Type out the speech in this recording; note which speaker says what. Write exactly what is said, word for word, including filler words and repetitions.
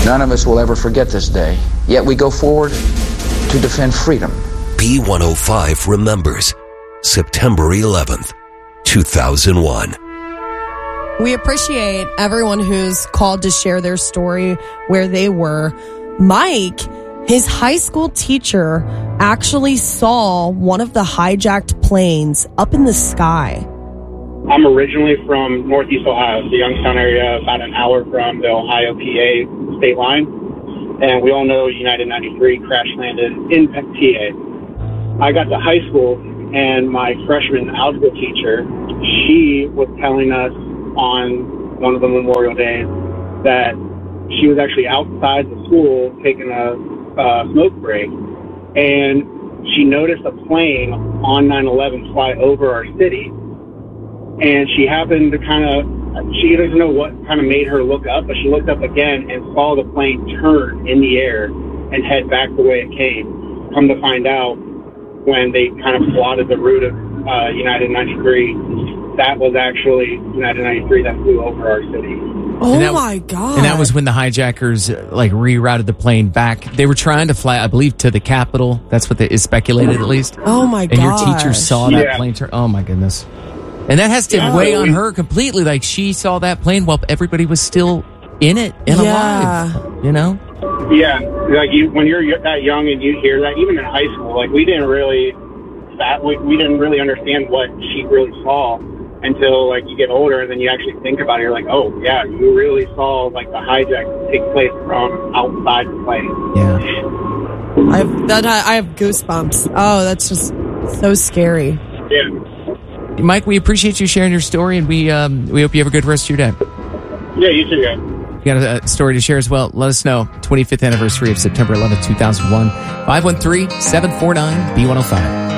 Speaker 1: None of us will ever forget this day, yet we go forward to defend freedom.
Speaker 2: B one oh five remembers September eleventh, two thousand one.
Speaker 3: We appreciate everyone who's called to share their story where they were. Mike, his high school teacher actually saw one of the hijacked planes up in the sky.
Speaker 4: I'm originally from Northeast Ohio, the Youngstown area, about an hour from the Ohio P A state line. And we all know United ninety-three crash landed in P A. I got to high school, and my freshman algebra teacher, she was telling us on one of the Memorial Days that she was actually outside the school taking a uh, smoke break, and she noticed a plane on nine eleven fly over our city. And she happened to kind of, she doesn't know what kind of made her look up, but she looked up again and saw the plane turn in the air and head back the way it came. Come to find out, when they kind of plotted the route of uh, United ninety-three, that was actually United ninety-three that flew over our city.
Speaker 3: Oh,
Speaker 5: that,
Speaker 3: my God.
Speaker 5: And that was when the hijackers uh, like rerouted the plane back. They were trying to fly, I believe, to the Capitol. That's what they, is speculated, at least.
Speaker 3: Oh, my God.
Speaker 5: And your teacher saw that
Speaker 4: Yeah.
Speaker 5: plane turn. Oh, my goodness. And that has to
Speaker 4: Yeah.
Speaker 5: weigh on her completely. Like, she saw that plane while everybody was still in it and
Speaker 3: Yeah.
Speaker 5: alive. You know?
Speaker 4: Yeah, like you, when you're that young and you hear that, even in high school, like we didn't really, that we, we didn't really understand what she really saw until like you get older, and then you actually think about it. You're like, oh yeah, you really saw like the hijack take place from outside the plane.
Speaker 5: Yeah.
Speaker 3: I have, that, I have goosebumps. Oh, that's just so scary.
Speaker 4: Yeah.
Speaker 5: Mike, we appreciate you sharing your story, and we um, we hope you have a good rest of your day.
Speaker 4: Yeah, you too, guys.
Speaker 5: You got a, a story to share as well? Let us know. twenty-fifth anniversary of September eleventh, two thousand one. five one three, seven four nine, B one oh five.